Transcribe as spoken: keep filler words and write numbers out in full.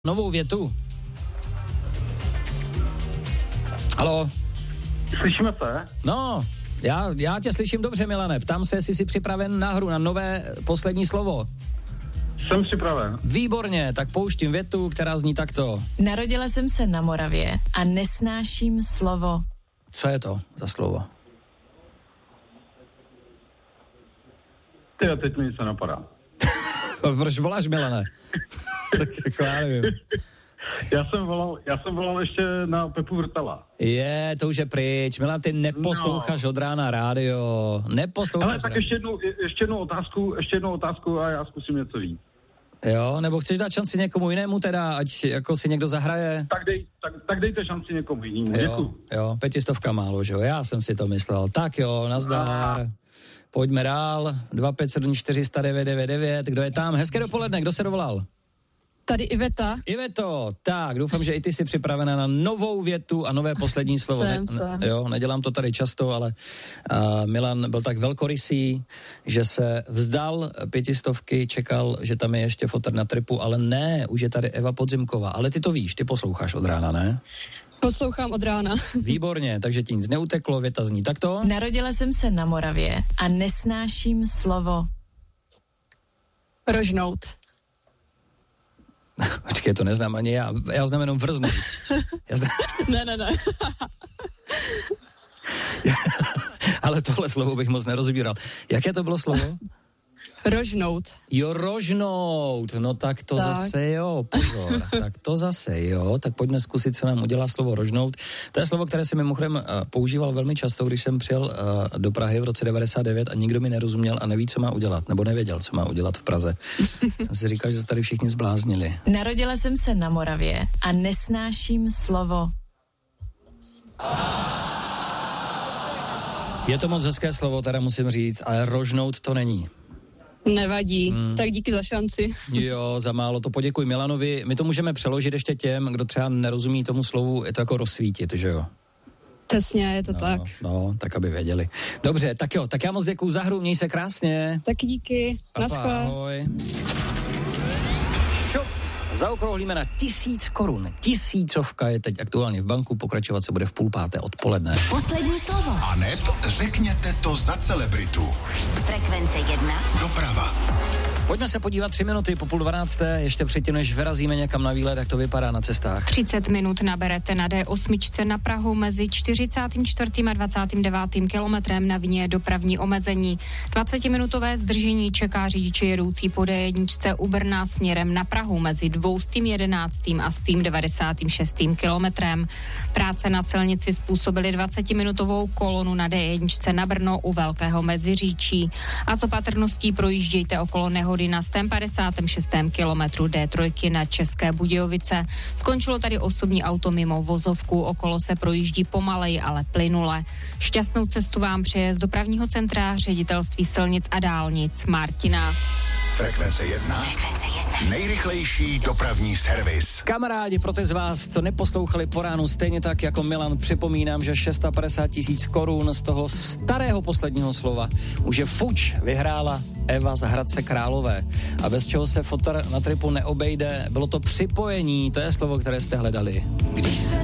Novou větu. Haló? Slyšíme se? No, já, já tě slyším dobře, Milane. Ptám se, jestli jsi připraven na hru, na nové poslední slovo. Jsem připraven. Výborně, tak pouštím větu, která zní takto. Narodila jsem se na Moravě a nesnáším slovo. Co je to za slovo? Ty, a teď mi nic nenapadá. Proč voláš, Milane? Tak jako já nevím. Já jsem volal, já jsem volal ještě na Pepu Vrtala. Je, to už je pryč. Milan, ty neposloucháš no. od rána rádio. Neposloucháš. Ale tak ještě jednu, ještě jednu otázku, ještě jednu otázku a já zkusím něco říct. Jo, nebo chceš dát šanci někomu jinému teda, ať jako si někdo zahraje? Tak, dej, tak, tak dejte šanci někomu jinému, děkuju. Jo, pětistovka málo, že jo, já jsem si to myslel. Tak jo, nazdar. Pojďme dál, dva pět sedm čtyři sta devět devět devět, kdo je tam? Hezké dopoledne, kdo se dovolal? Tady Iveta. Iveto, tak, doufám, že i ty jsi připravena na novou větu a nové poslední slovo. Jsem, jsem. Ne, jo, nedělám to tady často, ale uh, Milan byl tak velkorysý, že se vzdal pětistovky, čekal, že tam je ještě fotr na tripu, ale ne, už je tady Eva Podzimková. Ale ty to víš, ty posloucháš od rána, ne? Poslouchám od rána. Výborně, takže ti nic neuteklo, věta zní takto. Narodila jsem se na Moravě a nesnáším slovo. Rožnout. Počkej, to neznám ani já. Já znám jenom vrznout. Já znám... ne, ne, ne. Ale tohle slovo bych moc nerozbíral. Jaké to bylo slovo? Rožnout. Jo, rožnout. No tak to tak. zase jo, pozor. Tak to zase jo. Tak pojďme zkusit, co nám udělá slovo rožnout. To je slovo, které jsem mimochodem uh, používal velmi často, když jsem přijel uh, do Prahy v roce devadesát devět a nikdo mi nerozuměl a neví, co má udělat, nebo nevěděl, co má udělat v Praze. Jsem si říkal, že se tady všichni zbláznili. Narodila jsem se na Moravě a nesnáším slovo. Je to moc hezké slovo, teda musím říct, ale rožnout to není. Nevadí, hmm. tak díky za šanci. Jo, za málo, to poděkuji Milanovi. My to můžeme přeložit ještě těm, kdo třeba nerozumí tomu slovu, je to jako rozsvítit, že jo? Přesně, je to no, tak. No, tak aby věděli. Dobře, tak jo, tak já moc děkuju za hru, měj se krásně. Tak díky, naschle. Ahoj. Šup. Zaokrouhlíme na tisíc korun. Tisícovka je teď aktuálně v banku, pokračovat se bude v půl páté odpoledne. Poslední slovo. A neb řekněte to za celebritu. Frekvence jedna. Doprava. Pojďme se podívat tři minuty po půl dvanácté, ještě předtím, než vyrazíme někam na výlet, jak to vypadá na cestách. třicet minut naberete na D osm na Prahu mezi čtyřicátým čtvrtým a dvacátým devátým kilometrem na vině dopravní omezení. dvacetiminutové zdržení čeká řidiče jedoucí po D jedna u Brna směrem na Prahu mezi dvoustým jedenáctým a stým devadesátým šestým kilometrem. Práce na silnici způsobily dvacetiminutovou kolonu na D jedna na Brno u Velkého Meziříčí. A s opatrností projíždějte okolo nehody na sto padesátém šestém kilometru D tři na České Budějovice. Skončilo tady osobní auto mimo vozovku, okolo se projíždí pomaleji, ale plynule. Šťastnou cestu vám přeje z dopravního centra Ředitelství silnic a dálnic Martina. Frekvence jedna. Frekvence jedna. Nejrychlejší dopravní servis. Kamarádi, pro ty z vás, co neposlouchali po ránu, stejně tak jako Milan, připomínám, že šest set padesát tisíc korun z toho starého posledního slova už je fuč, vyhrála Eva z Hradce Králové. A bez čeho se fotr na tripu neobejde, bylo to připojení, to je slovo, které jste hledali. Když se